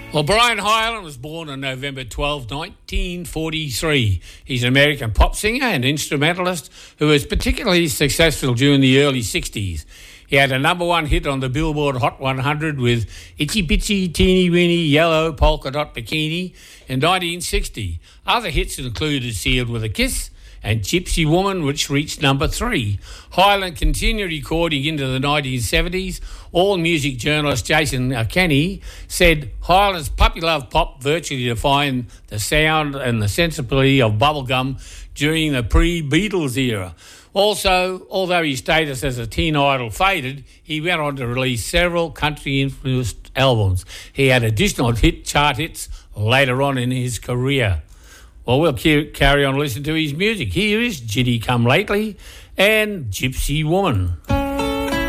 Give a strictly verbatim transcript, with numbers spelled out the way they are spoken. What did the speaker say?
Well, Brian Hyland was born on November twelfth, nineteen forty-three. He's an American pop singer and instrumentalist who was particularly successful during the early sixties. He had a number one hit on the Billboard Hot one hundred with Itchy Bitsy Teeny Weeny Yellow Polka Dot Bikini in nineteen sixty. Other hits included Sealed with a Kiss and Gypsy Woman, which reached number three. Hyland continued recording into the nineteen seventies. All music journalist Jason Kenny said Hyland's puppy love pop virtually defined the sound and the sensibility of bubblegum during the pre-Beatles era. Also, although his status as a teen idol faded, he went on to release several country-influenced albums. He had additional hit chart hits later on in his career. Well, we'll carry on listening to his music. Here is Ginny Come Lately and Gypsy Woman.